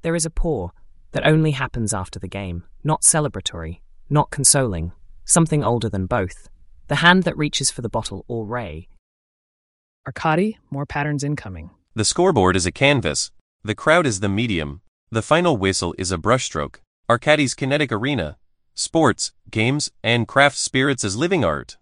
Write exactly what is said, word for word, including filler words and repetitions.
There is a pour that only happens after the game, not celebratory, not consoling, something older than both. The hand that reaches for the bottle or ray. Arcadi, more patterns incoming. The scoreboard is a canvas. The crowd is the medium. The final whistle is a brushstroke. Arcadi's kinetic arena. Sports, games, and craft spirits as living art.